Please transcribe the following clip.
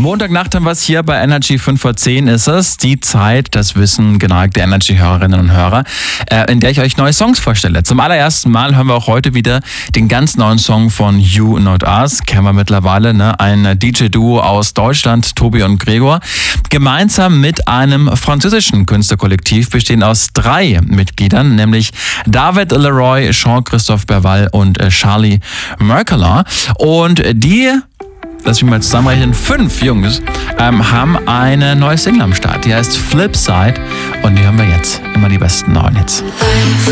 Montagnacht haben wir es hier bei Energy 5 vor 10 ist es. Die Zeit, das wissen geneigte Energy-Hörerinnen und Hörer, in der ich euch neue Songs vorstelle. Zum allerersten Mal hören wir auch heute wieder den ganz neuen Song von You Not Us. Kennen wir mittlerweile, ne? Ein DJ-Duo aus Deutschland, Tobi und Gregor. Gemeinsam mit einem französischen Künstlerkollektiv, bestehend aus 3 Mitgliedern, nämlich David Leroy, Jean-Christophe Berval und Charlie Merkeler. Und die, lass mich mal zusammenrechnen, 5 Jungs haben eine neue Single am Start. Die heißt Flipside und die hören wir jetzt. Immer die besten neuen Hits.